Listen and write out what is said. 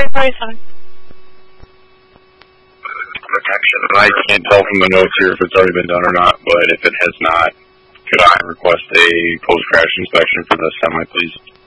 probably fine. Protection. I can't tell from the notes here if it's already been done or not, but if it has not, could I request a post-crash inspection for the semi, please?